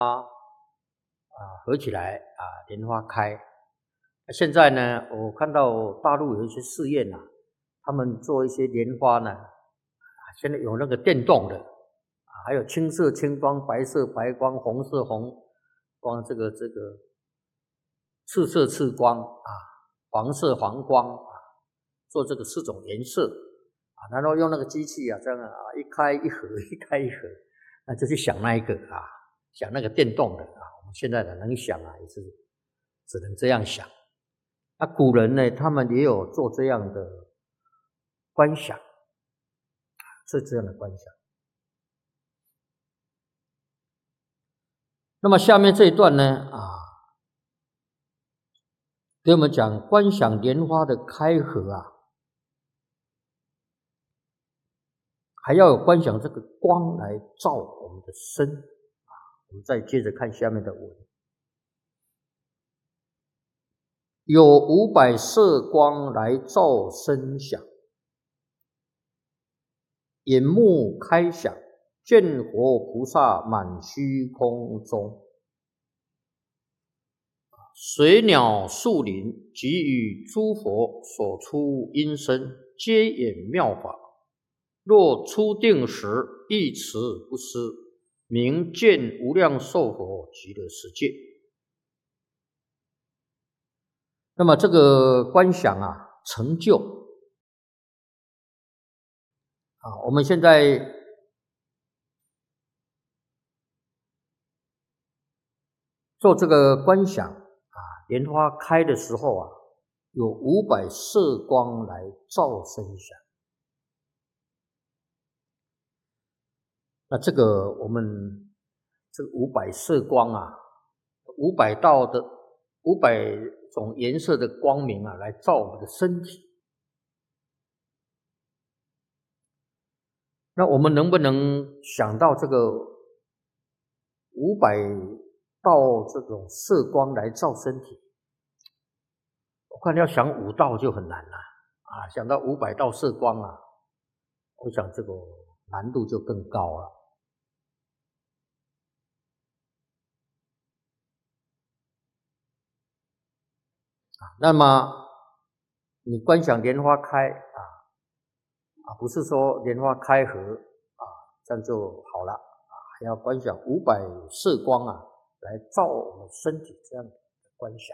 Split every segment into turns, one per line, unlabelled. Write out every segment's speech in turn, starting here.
合起来莲花开。现在呢，我看到大陆有一些试验他们做一些莲花呢，现在有那个电动的还有青色青光、白色白光、红色红光，这个赤色赤光黄色黄光做这个4种颜色然后用那个机器这样一开一合，一开一合，那就去想那一个想那个电动的我们现在的能想也是只能这样想。古人呢，他们也有做这样的观想，是这样的观想。那么下面这一段呢给我们讲观想莲花的开合还要有观想这个光来照我们的身我们再接着看下面的文。有500色光来照身想，眼目开想，见佛菩萨满虚空中，水鸟树林及与诸佛所出音声，皆演妙法。若初定时，一持不失，明见无量寿佛极乐世界。那么这个观想成就我们现在做这个观想莲花开的时候有500色光来照身想。那这个我们这个500色光500道的500种颜色的光明来照我们的身体。那我们能不能想到这个500道这种色光来照身体？我看要想5道就很难了想到500道色光我想这个难度就更高了。那么你观想莲花开不是说莲花开合这样就好了还要观想500色光来照我们身体，这样的观想。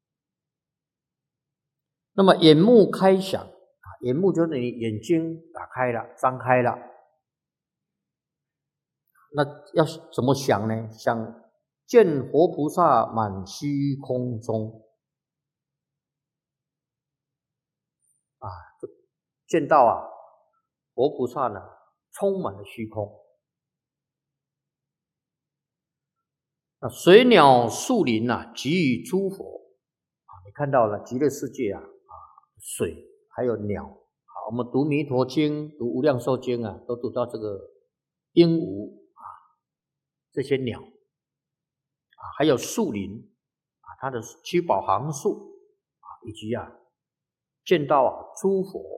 那么眼目开想眼目就是你眼睛打开了，张开了，那要怎么想呢？想见佛菩萨满虚空中就见到佛菩萨呢充满了虚空。那水鸟树林给予诸佛你看到了极乐世界水还有鸟我们读弥陀经、读无量寿经都读到这个鹦鹉这些鸟还有树林它的七宝行树以及见到诸佛。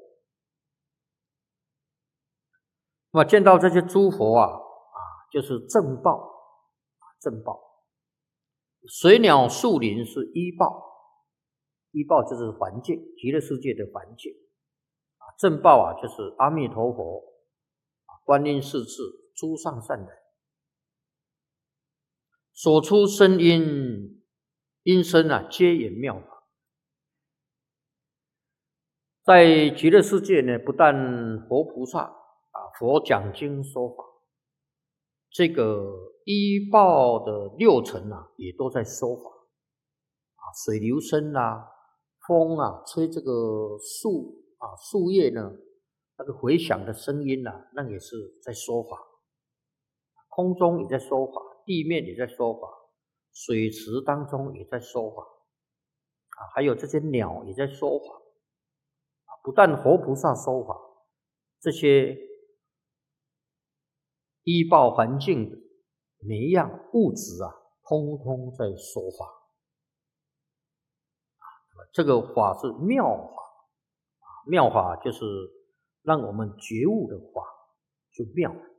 那么见到这些诸佛就是正报正报。水鸟树林是依报，依报就是环境，极乐世界的环境正报就是阿弥陀佛、观音世智、诸上善人所出声音音声皆演妙法。在极乐世界呢，不但佛菩萨佛讲经说法，这个依报的6层也都在说法水流声风吹这个树叶呢，那个回响的声音那也是在说法。空中也在说法，地面也在说法，水池当中也在说法还有这些鸟也在说法不但佛菩萨说法，这些依报环境的每一样物质通通在说法这个法是妙法妙法就是让我们觉悟的法，就妙。